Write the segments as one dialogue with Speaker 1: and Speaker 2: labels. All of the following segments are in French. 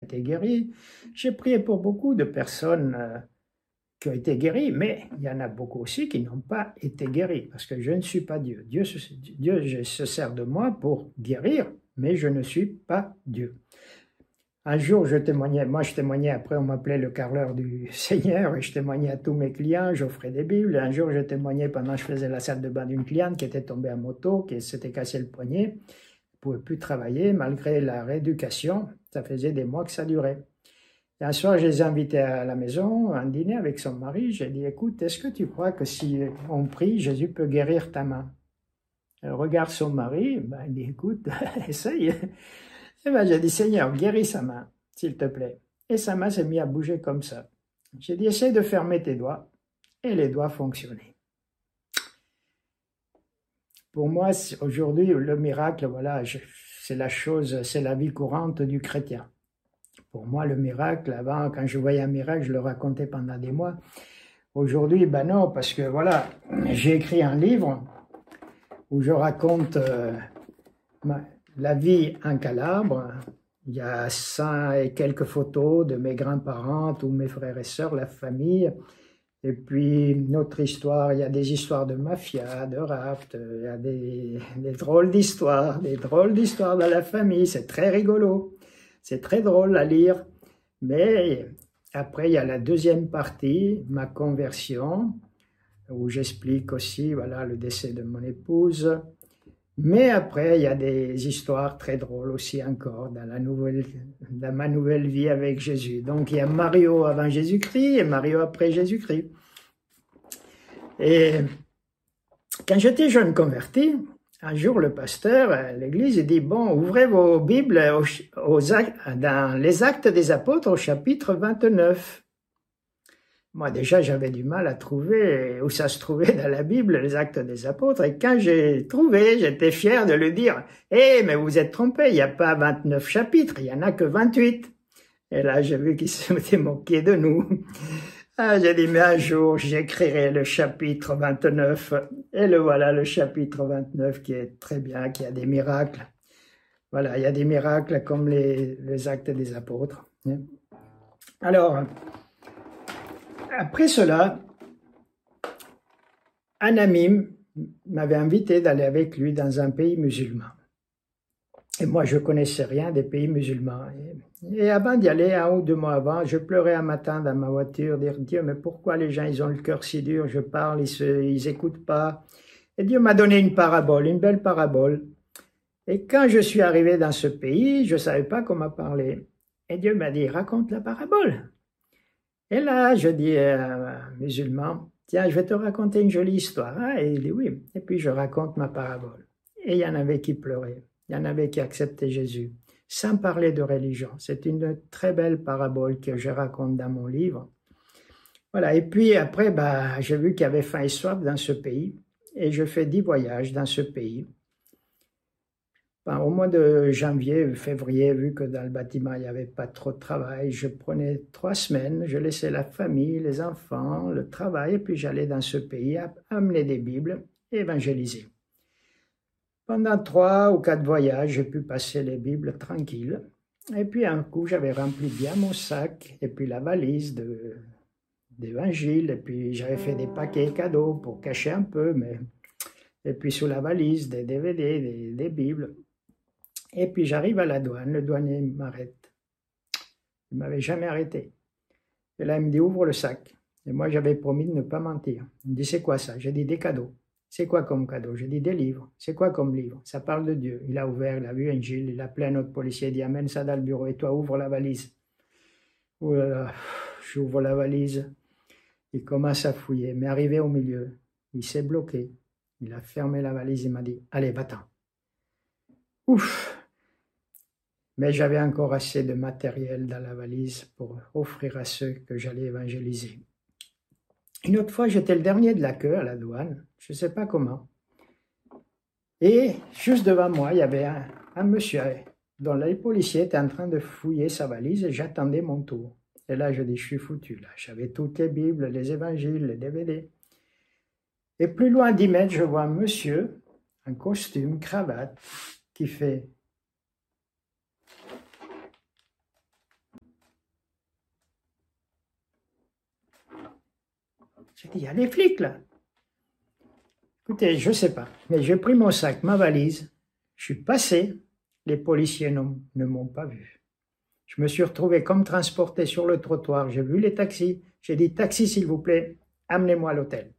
Speaker 1: été guéris. J'ai prié pour beaucoup de personnes qui ont été guéries, mais il y en a beaucoup aussi qui n'ont pas été guéris, parce que je ne suis pas Dieu. Dieu se sert de moi pour guérir, mais je ne suis pas Dieu. Un jour, je témoignais, après on m'appelait le carreleur du Seigneur, et je témoignais à tous mes clients, j'offrais des Bibles. Un jour, je témoignais pendant que je faisais la salle de bain d'une cliente qui était tombée à moto, qui s'était cassé le poignet, ne pouvait plus travailler, malgré la rééducation, ça faisait des mois que ça durait. Et un soir, je les ai invités à la maison, à un dîner avec son mari, j'ai dit, écoute, est-ce que tu crois que si on prie, Jésus peut guérir ta main? Elle regarde son mari, il dit, écoute, essaye. Et j'ai dit, Seigneur, guéris sa main, s'il te plaît. Et sa main s'est mise à bouger comme ça. J'ai dit, essaye de fermer tes doigts. Et les doigts fonctionnaient. Pour moi, aujourd'hui, le miracle, voilà, c'est la chose, c'est la vie courante du chrétien. Pour moi, le miracle, avant, quand je voyais un miracle, je le racontais pendant des mois. Aujourd'hui, non, parce que voilà, j'ai écrit un livre où je raconte la vie en Calabre. Il y a 100 et quelques photos de mes grands-parents, tous mes frères et sœurs, la famille. Et puis, notre histoire, il y a des histoires de mafia, de rapt, il y a des drôles d'histoires dans la famille. C'est très rigolo. C'est très drôle à lire. Mais après, il y a la deuxième partie, ma conversion, où j'explique aussi, voilà, le décès de mon épouse. Mais après, il y a des histoires très drôles aussi encore dans ma nouvelle vie avec Jésus. Donc, il y a Mario avant Jésus-Christ et Mario après Jésus-Christ. Et quand j'étais jeune converti, un jour, le pasteur à l'église dit, bon, ouvrez vos Bibles dans les Actes des Apôtres au chapitre 29. Moi, déjà, j'avais du mal à trouver où ça se trouvait dans la Bible, les Actes des Apôtres. Et quand j'ai trouvé, j'étais fier de le dire. Mais vous êtes trompé, il n'y a pas 29 chapitres, il n'y en a que 28. Et là, j'ai vu qu'ils s'étaient moqués de nous. J'ai dit, mais un jour, j'écrirai le chapitre 29. Et voilà, le chapitre 29 qui est très bien, qui a des miracles. Voilà, il y a des miracles comme les Actes des Apôtres. Alors, après cela, un ami m'avait invité d'aller avec lui dans un pays musulman. Et moi, je ne connaissais rien des pays musulmans. Et avant d'y aller, 1 ou 2 mois avant, je pleurais un matin dans ma voiture, dire, Dieu, mais pourquoi les gens, ils ont le cœur si dur, je parle, ils n'écoutent pas. Et Dieu m'a donné une parabole, une belle parabole. Et quand je suis arrivé dans ce pays, je ne savais pas comment parler. Et Dieu m'a dit, raconte la parabole. Et là, je dis à un musulman, tiens, je vais te raconter une jolie histoire. Et il dit oui. Et puis je raconte ma parabole. Et il y en avait qui pleuraient. Il y en avait qui acceptaient Jésus. Sans parler de religion. C'est une très belle parabole que je raconte dans mon livre. Voilà. Et puis après, j'ai vu qu'il y avait faim et soif dans ce pays. Et je fais 10 voyages dans ce pays. Au mois de janvier, février, vu que dans le bâtiment, il n'y avait pas trop de travail, je prenais 3 semaines, je laissais la famille, les enfants, le travail, et puis j'allais dans ce pays amener des Bibles et évangéliser. Pendant 3 ou 4 voyages, j'ai pu passer les Bibles tranquilles. Et puis un coup, j'avais rempli bien mon sac, et puis la valise d'évangile, et puis j'avais fait des paquets cadeaux pour cacher un peu, et puis sous la valise, des DVD, des Bibles. Et puis j'arrive à la douane, le douanier m'arrête. Il ne m'avait jamais arrêté. Et là, il me dit, ouvre le sac. Et moi, j'avais promis de ne pas mentir. Il me dit, c'est quoi ça? J'ai dit, des cadeaux. C'est quoi comme cadeau? J'ai dit, des livres. C'est quoi comme livre? Ça parle de Dieu. Il a ouvert, il a vu un Gilles, il a appelé un autre policier, il dit, amène ça dans le bureau et toi, ouvre la valise. Oh là là, j'ouvre la valise. Il commence à fouiller, mais arrivé au milieu, il s'est bloqué. Il a fermé la valise, il m'a dit, allez, va-t'en. Ouf! Mais j'avais encore assez de matériel dans la valise pour offrir à ceux que j'allais évangéliser. Une autre fois, j'étais le dernier de la queue à la douane, je ne sais pas comment. Et juste devant moi, il y avait un monsieur dont les policiers étaient en train de fouiller sa valise et j'attendais mon tour. Et là, je dis, je suis foutu. Là, j'avais toutes les Bibles, les évangiles, les DVD. Et plus loin, 10 mètres, je vois un monsieur, en costume, cravate, qui fait... J'ai dit, il y a des flics là. Écoutez, je ne sais pas, mais j'ai pris mon sac, ma valise, je suis passé, les policiers ne m'ont pas vu. Je me suis retrouvé comme transporté sur le trottoir, j'ai vu les taxis, j'ai dit, taxi s'il vous plaît, amenez-moi à l'hôtel.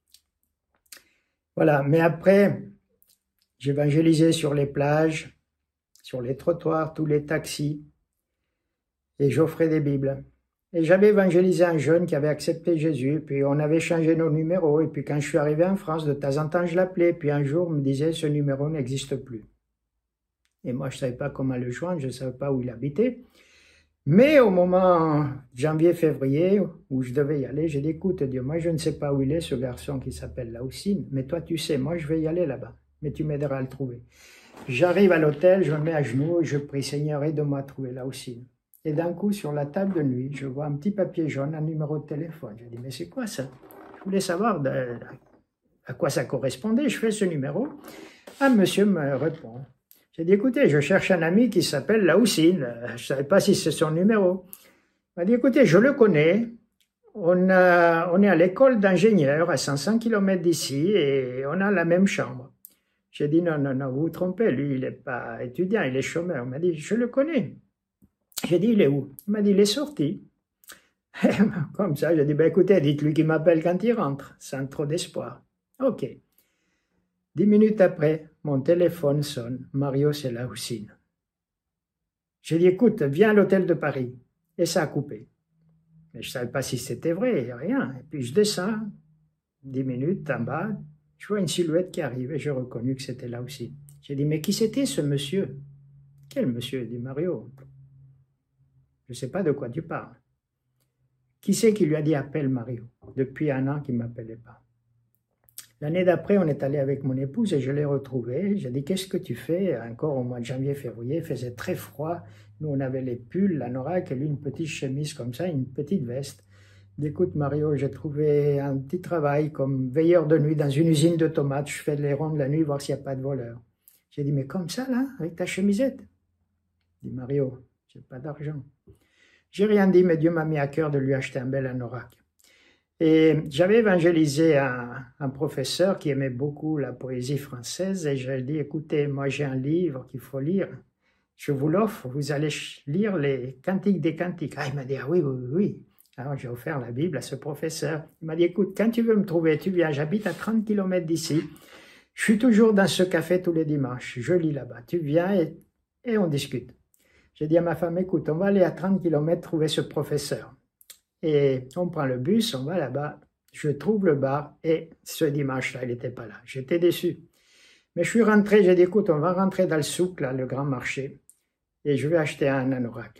Speaker 1: Voilà, mais après, j'évangélisais sur les plages, sur les trottoirs, tous les taxis, et j'offrais des Bibles. Et j'avais évangélisé un jeune qui avait accepté Jésus, puis on avait changé nos numéros, et puis quand je suis arrivé en France, de temps en temps je l'appelais, puis un jour on me disait, ce numéro n'existe plus. Et moi je ne savais pas comment le joindre, je ne savais pas où il habitait. Mais au moment janvier-février où je devais y aller, j'ai dit, écoute Dieu, moi je ne sais pas où il est ce garçon qui s'appelle Laoussine, mais toi tu sais, moi je vais y aller là-bas, mais tu m'aideras à le trouver. J'arrive à l'hôtel, je me mets à genoux et je prie, Seigneur, aide-moi à trouver Laoussine. Et d'un coup, sur la table de nuit, je vois un petit papier jaune, un numéro de téléphone. Je dis, mais c'est quoi ça? Je voulais savoir à quoi ça correspondait. Je fais ce numéro. Un monsieur me répond. J'ai dit, écoutez, je cherche un ami qui s'appelle Laoussine. Je ne savais pas si c'est son numéro. Il m'a dit, écoutez, je le connais. On est à l'école d'ingénieur à 500 km d'ici et on a la même chambre. J'ai dit, non, vous vous trompez. Lui, il n'est pas étudiant, il est chômeur. Il m'a dit, je le connais. J'ai dit, il est où? Il m'a dit, il est sorti. Comme ça, j'ai dit, ben écoutez, dites-lui qu'il m'appelle quand il rentre, sans trop d'espoir. Ok. 10 minutes après, mon téléphone sonne. Mario, c'est Laoussine. J'ai dit, écoute, viens à l'hôtel de Paris. Et ça a coupé. Mais je ne savais pas si c'était vrai, rien. Et puis je descends, 10 minutes en bas, je vois une silhouette qui arrive et j'ai reconnu que c'était Laoussine. J'ai dit, mais qui c'était ce monsieur? Quel monsieur? Il dit, Mario. Je ne sais pas de quoi tu parles. Qui c'est qui lui a dit appelle Mario? Depuis un an qu'il ne m'appelait pas. L'année d'après, on est allé avec mon épouse et je l'ai retrouvé. J'ai dit, qu'est-ce que tu fais? Encore au mois de janvier-février, il faisait très froid. Nous, on avait les pulls, l'anorak et lui, une petite chemise comme ça, une petite veste. Écoute Mario, j'ai trouvé un petit travail comme veilleur de nuit dans une usine de tomates. Je fais les rondes la nuit, voir s'il n'y a pas de voleurs. J'ai dit, mais comme ça, là, avec ta chemisette? Il dit, Mario, j'ai pas d'argent. J'ai rien dit, mais Dieu m'a mis à cœur de lui acheter un bel anorak. Et j'avais évangélisé un professeur qui aimait beaucoup la poésie française et je lui ai dit, écoutez, moi j'ai un livre qu'il faut lire, je vous l'offre, vous allez lire les Cantiques des Cantiques. Ah, il m'a dit, ah oui. Alors j'ai offert la Bible à ce professeur. Il m'a dit, écoute, quand tu veux me trouver, tu viens, j'habite à 30 km d'ici, je suis toujours dans ce café tous les dimanches, je lis là-bas, tu viens et on discute. J'ai dit à ma femme, écoute, on va aller à 30 km trouver ce professeur. Et on prend le bus, on va là-bas, je trouve le bar et ce dimanche-là, il n'était pas là. J'étais déçu. Mais je suis rentré, j'ai dit, écoute, on va rentrer dans le souk, là, le grand marché, et je vais acheter un anorak.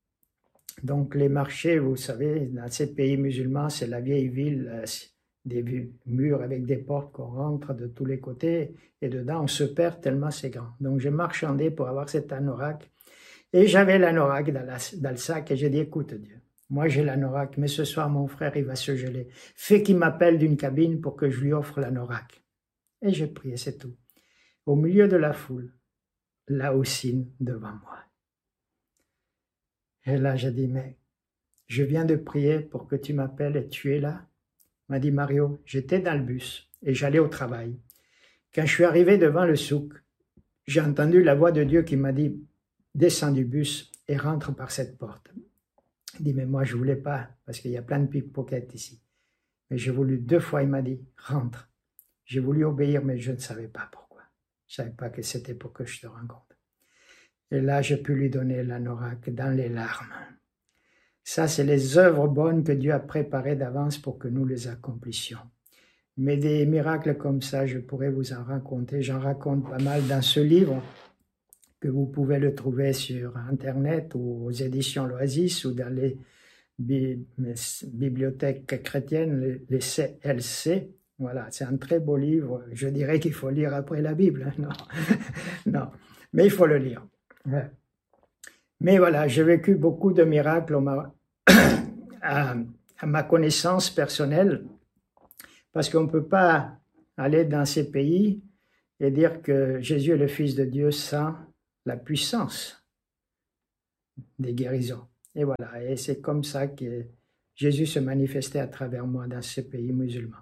Speaker 1: Donc les marchés, vous savez, dans ces pays musulmans, c'est la vieille ville, des murs avec des portes qu'on rentre de tous les côtés, et dedans on se perd tellement c'est grand. Donc j'ai marchandé pour avoir cet anorak. Et j'avais l'anorak dans le sac et j'ai dit, écoute Dieu, moi j'ai l'anorak, mais ce soir mon frère il va se geler. Fais qu'il m'appelle d'une cabine pour que je lui offre l'anorak. Et j'ai prié, c'est tout. Au milieu de la foule, Laoussine devant moi. Et là j'ai dit, mais je viens de prier pour que tu m'appelles et tu es là. Il m'a dit, Mario, j'étais dans le bus et j'allais au travail. Quand je suis arrivé devant le souk, j'ai entendu la voix de Dieu qui m'a dit, descends du bus et rentre par cette porte. Il dit, mais moi je ne voulais pas, parce qu'il y a plein de pickpockets ici. Mais j'ai voulu 2 fois, il m'a dit, rentre. J'ai voulu obéir, mais je ne savais pas pourquoi. Je ne savais pas que c'était pour que je te rencontre. Et là, j'ai pu lui donner l'anorak dans les larmes. Ça, c'est les œuvres bonnes que Dieu a préparées d'avance pour que nous les accomplissions. Mais des miracles comme ça, je pourrais vous en raconter. J'en raconte pas mal dans ce livre, que vous pouvez le trouver sur Internet ou aux éditions L'Oasis ou dans les bibliothèques chrétiennes, les CLC. Voilà, c'est un très beau livre. Je dirais qu'il faut lire après la Bible. Non, non, mais il faut le lire. Ouais. Mais voilà, j'ai vécu beaucoup de miracles à ma connaissance personnelle, parce qu'on ne peut pas aller dans ces pays et dire que Jésus est le Fils de Dieu sans la puissance des guérisons. Et voilà, et c'est comme ça que Jésus se manifestait à travers moi dans ces pays musulmans.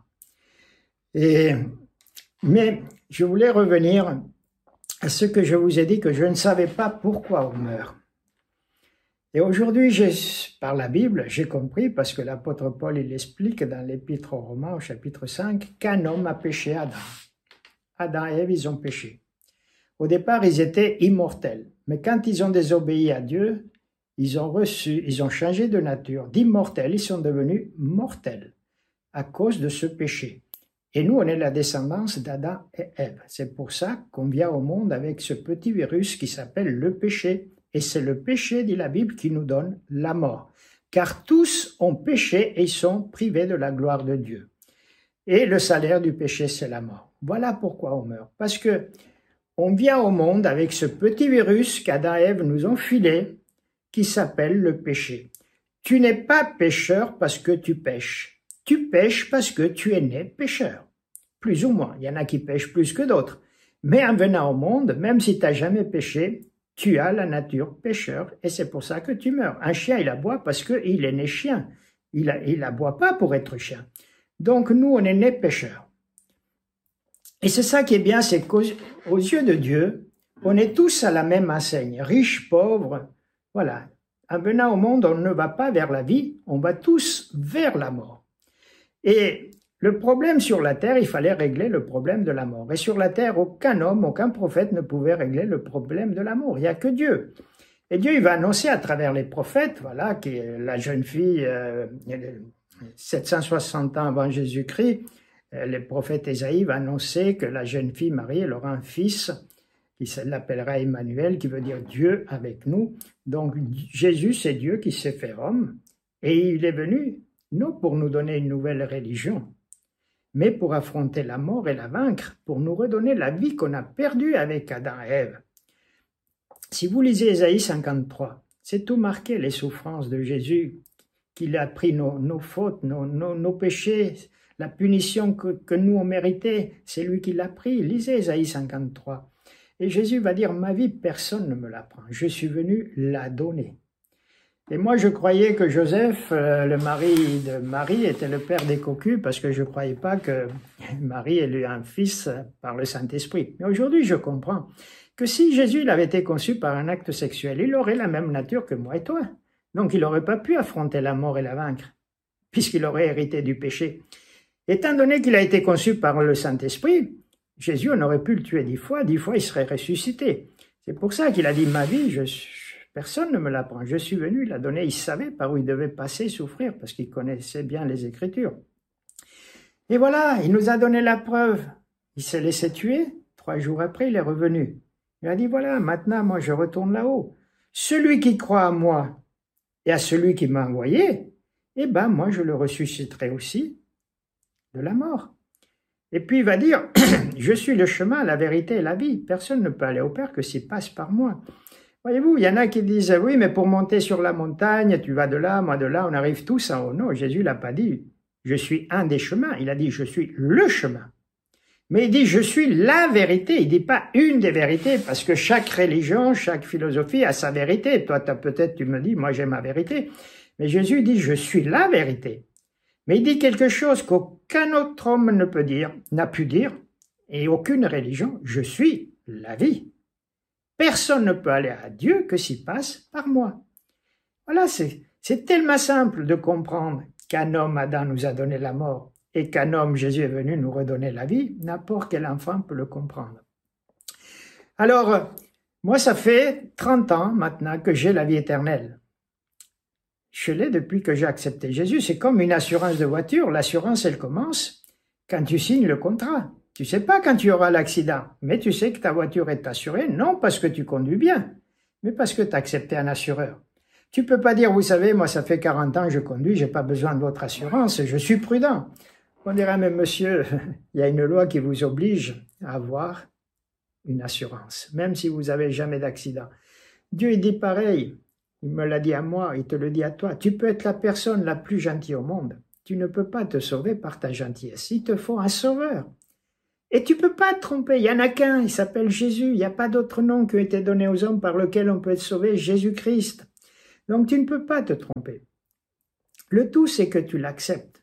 Speaker 1: Mais je voulais revenir à ce que je vous ai dit, que je ne savais pas pourquoi on meurt. Et aujourd'hui, par la Bible, j'ai compris, parce que l'apôtre Paul, il explique dans l'Épître aux Romains, au chapitre 5, qu'un homme a péché Adam. Adam et Ève, ils ont péché. Au départ, ils étaient immortels. Mais quand ils ont désobéi à Dieu, ils ont changé de nature. D'immortels, ils sont devenus mortels à cause de ce péché. Et nous, on est la descendance d'Adam et Ève. C'est pour ça qu'on vient au monde avec ce petit virus qui s'appelle le péché. Et c'est le péché, dit la Bible, qui nous donne la mort. Car tous ont péché et sont privés de la gloire de Dieu. Et le salaire du péché, c'est la mort. Voilà pourquoi on meurt. Parce que on vient au monde avec ce petit virus qu'Adam et Ève nous ont filé, qui s'appelle le péché. Tu n'es pas pécheur parce que tu pêches. Tu pêches parce que tu es né pécheur. Plus ou moins. Il y en a qui pêchent plus que d'autres. Mais en venant au monde, même si tu n'as jamais péché, tu as la nature pécheur et c'est pour ça que tu meurs. Un chien, il aboie parce qu'il est né chien. Il aboie pas pour être chien. Donc nous, on est né pécheurs. Et c'est ça qui est bien, c'est qu'aux yeux de Dieu, on est tous à la même enseigne, riches, pauvres. Voilà. En venant au monde, on ne va pas vers la vie, on va tous vers la mort. Et le problème sur la terre, il fallait régler le problème de la mort. Et sur la terre, aucun homme, aucun prophète ne pouvait régler le problème de la mort. Il n'y a que Dieu. Et Dieu, il va annoncer à travers les prophètes, voilà, qui est la jeune fille, 760 ans avant Jésus-Christ, le prophète Ésaïe va annoncer que la jeune fille Marie, elle aura un fils qui l'appellera Emmanuel, qui veut dire Dieu avec nous. Donc Jésus, c'est Dieu qui s'est fait homme. Et il est venu, non pour nous donner une nouvelle religion, mais pour affronter la mort et la vaincre, pour nous redonner la vie qu'on a perdue avec Adam et Ève. Si vous lisez Ésaïe 53, c'est tout marqué, les souffrances de Jésus, qu'il a pris nos fautes, nos péchés, la punition que nous on méritait, c'est lui qui l'a pris. Lisez Ésaïe 53. Et Jésus va dire, ma vie, personne ne me la prend. Je suis venu la donner. Et moi, je croyais que Joseph, le mari de Marie, était le père des cocus parce que je ne croyais pas que Marie ait eu un fils par le Saint-Esprit. Mais aujourd'hui, je comprends que si Jésus il avait été conçu par un acte sexuel, il aurait la même nature que moi et toi. Donc, il n'aurait pas pu affronter la mort et la vaincre, puisqu'il aurait hérité du péché. Étant donné qu'il a été conçu par le Saint-Esprit, Jésus, on aurait pu le tuer 10 fois il serait ressuscité. C'est pour ça qu'il a dit, ma vie, personne ne me la prend. Je suis venu, il l'a donné, il savait par où il devait passer, souffrir, parce qu'il connaissait bien les Écritures. Et voilà, il nous a donné la preuve. Il s'est laissé tuer, 3 jours après, il est revenu. Il a dit, voilà, maintenant, moi, je retourne là-haut. Celui qui croit à moi et à celui qui m'a envoyé, eh ben, moi, je le ressusciterai aussi de la mort. Et puis, il va dire, je suis le chemin, la vérité et la vie. Personne ne peut aller au Père que s'il passe par moi. Voyez-vous, il y en a qui disent, oui, mais pour monter sur la montagne, tu vas de là, moi de là, on arrive tous en haut. Non, Jésus l'a pas dit, je suis un des chemins. Il a dit, je suis le chemin. Mais il dit, je suis la vérité. Il dit pas une des vérités, parce que chaque religion, chaque philosophie a sa vérité. Toi, peut-être, tu me dis, moi, j'ai ma vérité. Mais Jésus dit, je suis la vérité. Mais il dit quelque chose qu'aucun autre homme ne peut dire, n'a pu dire, et aucune religion, je suis la vie. Personne ne peut aller à Dieu que s'il passe par moi. Voilà, c'est tellement simple de comprendre qu'un homme, Adam, nous a donné la mort et qu'un homme, Jésus, est venu nous redonner la vie. N'importe quel enfant peut le comprendre. Alors, moi, ça fait 30 ans maintenant que j'ai la vie éternelle. Je l'ai depuis que j'ai accepté Jésus. C'est comme une assurance de voiture. L'assurance, elle commence quand tu signes le contrat. Tu sais pas quand tu auras l'accident, mais tu sais que ta voiture est assurée, non parce que tu conduis bien, mais parce que tu as accepté un assureur. Tu peux pas dire, vous savez, moi ça fait 40 ans que je conduis, j'ai pas besoin de votre assurance, je suis prudent. On dirait, mais monsieur, il y a une loi qui vous oblige à avoir une assurance, même si vous avez jamais d'accident. Dieu, il dit pareil, il me l'a dit à moi, il te le dit à toi, tu peux être la personne la plus gentille au monde, tu ne peux pas te sauver par ta gentillesse, il te faut un sauveur. Et tu peux pas te tromper, il y en a qu'un, il s'appelle Jésus, il n'y a pas d'autre nom qui a été donné aux hommes par lequel on peut être sauvé, Jésus-Christ. Donc tu ne peux pas te tromper. Le tout, c'est que tu l'acceptes.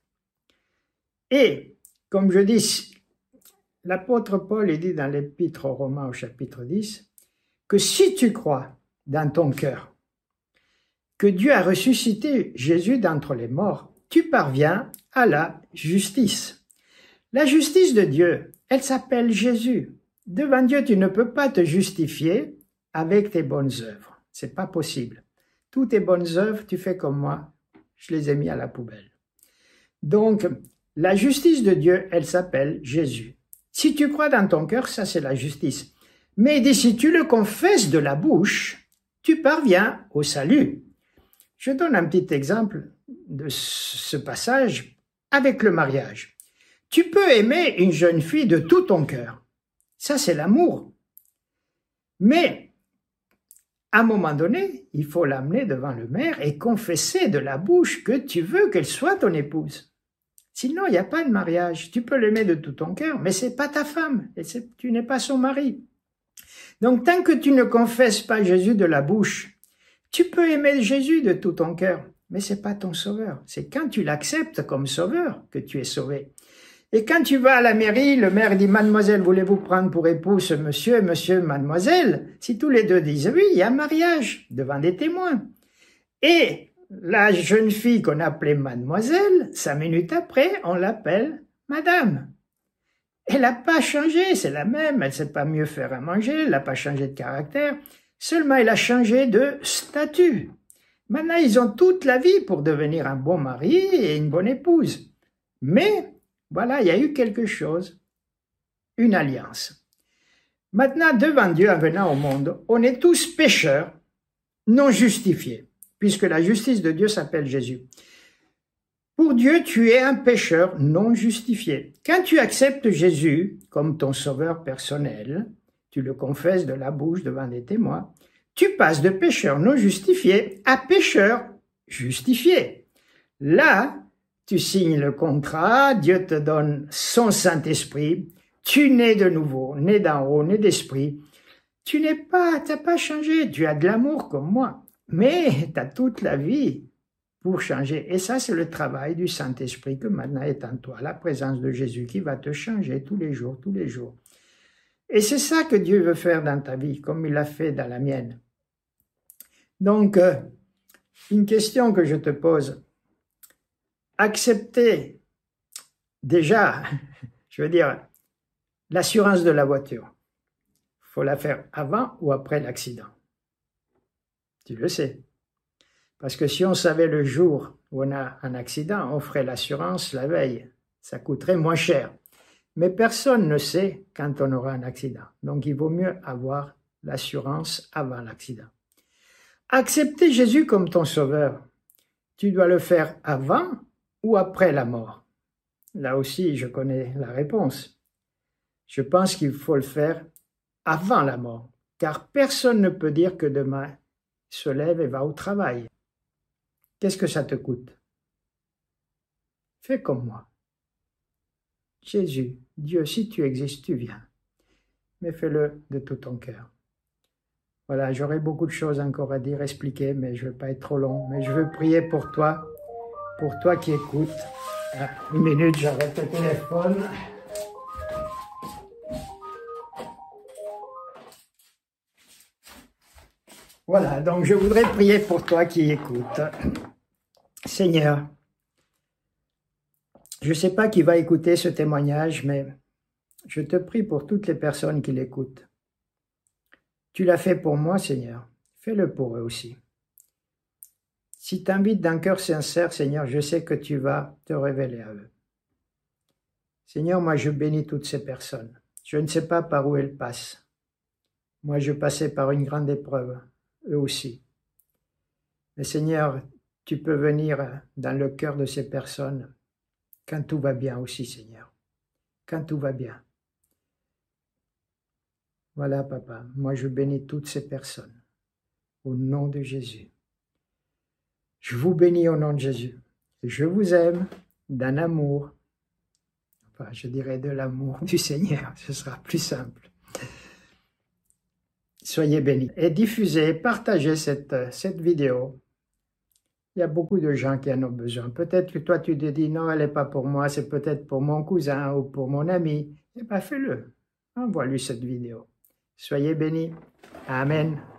Speaker 1: Et, comme je dis, l'apôtre Paul, il dit dans l'épître aux Romains au chapitre 10, que si tu crois dans ton cœur que Dieu a ressuscité Jésus d'entre les morts, tu parviens à la justice. La justice de Dieu, elle s'appelle Jésus. Devant Dieu, tu ne peux pas te justifier avec tes bonnes œuvres. C'est pas possible. Toutes tes bonnes œuvres, tu fais comme moi, je les ai mis à la poubelle. Donc, la justice de Dieu, elle s'appelle Jésus. Si tu crois dans ton cœur, ça c'est la justice. Mais si tu le confesses de la bouche, tu parviens au salut. Je donne un petit exemple de ce passage avec le mariage. Tu peux aimer une jeune fille de tout ton cœur. Ça, c'est l'amour. Mais, à un moment donné, il faut l'amener devant le maire et confesser de la bouche que tu veux qu'elle soit ton épouse. Sinon, il n'y a pas de mariage. Tu peux l'aimer de tout ton cœur, mais c'est pas ta femme. Et tu n'es pas son mari. Donc, tant que tu ne confesses pas Jésus de la bouche, tu peux aimer Jésus de tout ton cœur, mais c'est pas ton sauveur. C'est quand tu l'acceptes comme sauveur que tu es sauvé. Et quand tu vas à la mairie, le maire dit « Mademoiselle, voulez-vous prendre pour épouse monsieur, monsieur, mademoiselle ?» Si tous les deux disent « Oui, il y a mariage devant des témoins. » Et la jeune fille qu'on appelait mademoiselle, 5 minutes après, on l'appelle madame. Elle n'a pas changé, c'est la même, elle ne sait pas mieux faire à manger, elle n'a pas changé de caractère, seulement elle a changé de statut. Maintenant, ils ont toute la vie pour devenir un bon mari et une bonne épouse. Mais, voilà, il y a eu quelque chose, une alliance. Maintenant, devant Dieu, en venant au monde, on est tous pécheurs, non justifiés, puisque la justice de Dieu s'appelle Jésus. Pour Dieu, tu es un pécheur non justifié. Quand tu acceptes Jésus comme ton sauveur personnel, tu le confesses de la bouche devant des témoins, tu passes de pécheur non justifié à pécheur justifié. Là, tu signes le contrat, Dieu te donne son Saint-Esprit, tu nais de nouveau, né d'en haut, né d'esprit. T'as pas changé, tu as de l'amour comme moi, mais tu as toute la vie pour changer. Et ça, c'est le travail du Saint-Esprit que maintenant est en toi, la présence de Jésus qui va te changer tous les jours, tous les jours. Et c'est ça que Dieu veut faire dans ta vie, comme il l'a fait dans la mienne. Donc, une question que je te pose, accepter déjà, je veux dire, l'assurance de la voiture, il faut la faire avant ou après l'accident. Tu le sais. Parce que si on savait le jour où on a un accident, on ferait l'assurance la veille. Ça coûterait moins cher. Mais personne ne sait quand on aura un accident. Donc il vaut mieux avoir l'assurance avant l'accident. Accepter Jésus comme ton sauveur, tu dois le faire avant ou après la mort? Là aussi, je connais la réponse. Je pense qu'il faut le faire avant la mort, car personne ne peut dire que demain il se lève et va au travail. Qu'est-ce que ça te coûte? Fais comme moi. Jésus, Dieu, si tu existes, tu viens. Mais fais-le de tout ton cœur. Voilà, j'aurais beaucoup de choses encore à dire, expliquer, mais je ne veux pas être trop long. Mais je veux prier pour toi qui écoutes. Ah, 1 minute, j'arrête le téléphone. Voilà, donc je voudrais prier pour toi qui écoutes. Seigneur, je ne sais pas qui va écouter ce témoignage, mais je te prie pour toutes les personnes qui l'écoutent. Tu l'as fait pour moi, Seigneur. Fais-le pour eux aussi. Si tu invites d'un cœur sincère, Seigneur, je sais que tu vas te révéler à eux. Seigneur, moi je bénis toutes ces personnes. Je ne sais pas par où elles passent. Moi je passais par une grande épreuve, eux aussi. Mais Seigneur, tu peux venir dans le cœur de ces personnes quand tout va bien aussi, Seigneur. Quand tout va bien. Voilà, Papa, moi je bénis toutes ces personnes au nom de Jésus. Je vous bénis au nom de Jésus. Je vous aime d'un amour, enfin je dirais de l'amour du Seigneur, ce sera plus simple. Soyez bénis et diffusez, partagez cette vidéo Il y a beaucoup de gens qui en ont besoin. Peut-être que toi, tu te dis, non, elle n'est pas pour moi, c'est peut-être pour mon cousin ou pour mon ami. Eh bien, fais-le. Envoie-lui cette vidéo. Soyez bénis. Amen.